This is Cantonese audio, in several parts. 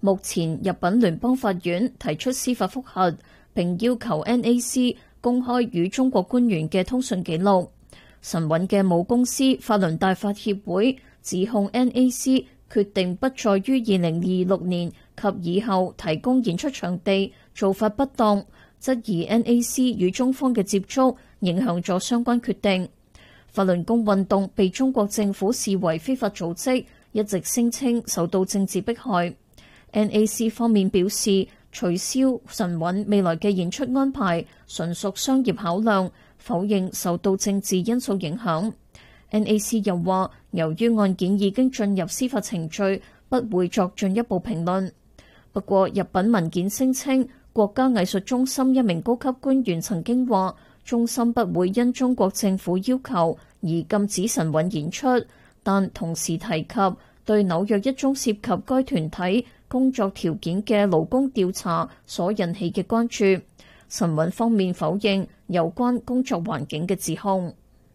目前入稟聯邦法院提出司法覆核，並要求 NAC 公開與中國官員嘅通訊記錄。神韻嘅母公司法輪大法協會指控 NAC 決定不再於2026年及以後提供演出場地，做法不當，質疑 NAC 與中方嘅接觸影響咗相關決定。法輪功運動被中國政府視為非法組織，一直聲稱受到政治迫害。NAC 方面表示，取消神韻未來嘅演出安排純屬商業考量，否認受到政治因素影響。NAC 又話，由於案件已經進入司法程序，不會作進一步評論。不過入稟文件聲稱，國家藝術中心一名高級官員曾經話，中心不會因中國政府要求而禁止神韻演出，但同時提及對紐約一宗涉及該團體工作條件嘅勞工調查所引起嘅關注。神韻方面否認有關工作環境嘅指控。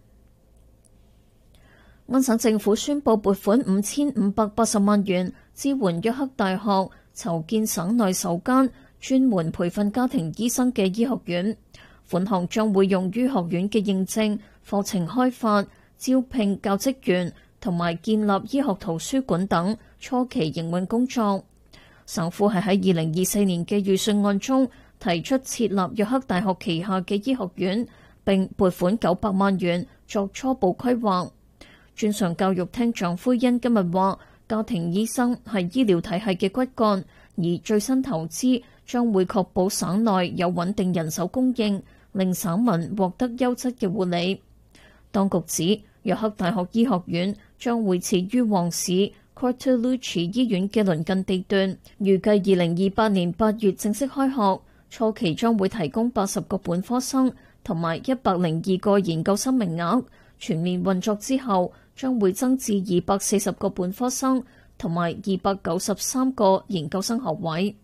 安省政府宣布撥款5580萬元支援約克大學籌建省內首間專門培訓家庭醫生嘅醫學院，款項將會用於學院嘅認證、課程開發、招聘教職員同埋建立醫學圖書館等初期營運工作。省府係喺2024年嘅預算案中提出設立約克大學旗下嘅醫學院，並撥款900萬元作初步規劃。專上教育廳長灰恩今日話，家庭醫生係醫療體系嘅骨幹，而最新投資將會確保省內有穩定人手供應，令省民獲得優質嘅護理。當局指，約克大學醫學院將會設於旺市 Cortellucci 醫院嘅鄰近地段，預計2028年8月正式開學，初期將會提供80個本科生同埋102個研究生名額，全面運作之後將會增至240個本科生同埋293個研究生學位。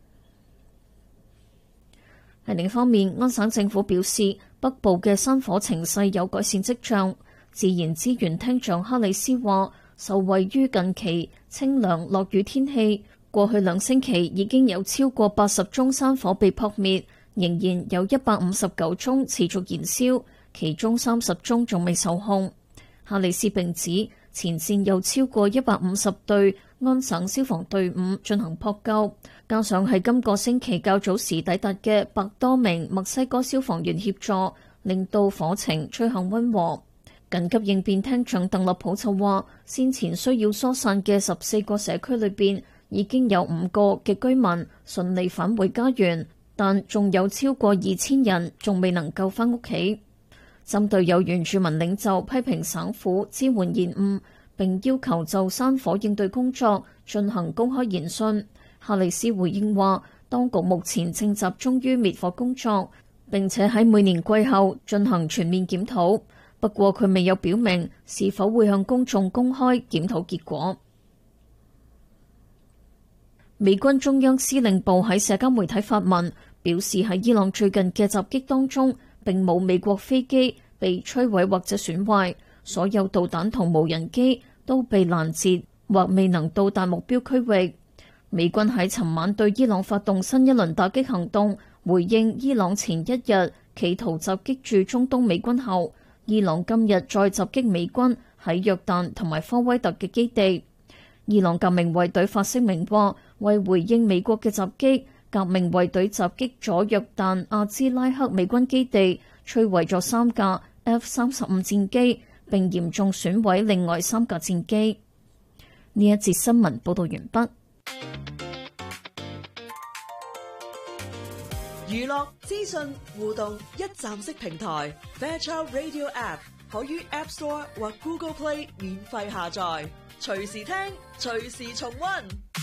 喺另一方面，安省政府表示，北部嘅山火情勢有改善跡象。自然資源廳長哈里斯話，受惠於近期清涼落雨天氣，過去2星期已經有超過80宗山火被撲滅，仍然有159宗持續燃燒，其中30宗仲未受控。哈里斯並指，前線有超過150隊安省消防隊伍進行撲救，加上係今個星期較早時抵達嘅100多名墨西哥消防員協助，令到火情趨向溫和。緊急應變廳長鄧勒普就話，先前需要疏散嘅14個社區裏邊，已經有5個嘅居民順利返回家園，但仲有超過2000人仲未能夠返屋企。針對有原住民領袖批評省府支援延誤，並要求就山火應對工作進行公開研訊，哈里斯回應話，當局目前正集中於滅火工作，並且喺每年季後進行全面檢討。不過佢未有表明是否會向公眾公開檢討結果。美軍中央司令部喺社交媒體發文，表示喺伊朗最近嘅襲擊當中，並冇美國飛機被摧毀或者損壞，所有導彈同無人機都被攔截或未能到達目標區域。美軍喺尋晚對伊朗發動新一輪打擊行動，回應伊朗前一日企圖襲擊駐中東美軍後，伊朗今日再襲擊美軍喺約旦同埋科威特嘅基地。伊朗革命衛隊發聲明話，為回應美國嘅襲擊，革命衛隊襲擊咗約旦阿茲拉克美軍基地，摧毀咗3架 F-35戰機，並嚴重損毀另外3架戰機。呢一節新聞報道完畢。 娛樂資訊互動一站式平台 Fairchild Radio App 可於 App Store 或 Google Play 免費下載，隨時聽，隨時重溫。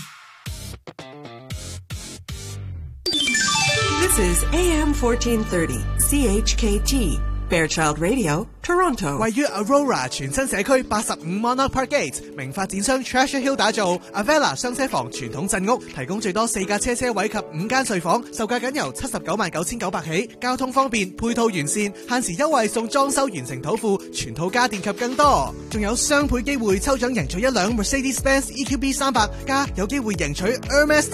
This is AM 1430 CHKT Fairchild Radio Toronto。 位於 Aurora 全新社區85 Monarch Park Gate， 名發展商 Treasure Hill 打造 Avella 雙車房傳統鎮屋，提供最多4架車位及5間睡房，售價僅由799900起，交通方便，配套完善，限時優惠送裝修完成土庫，全套家電及更多，仲有雙倍機會抽獎贏取1輛 Mercedes-Benz EQB 300，加有機會贏取 Hermes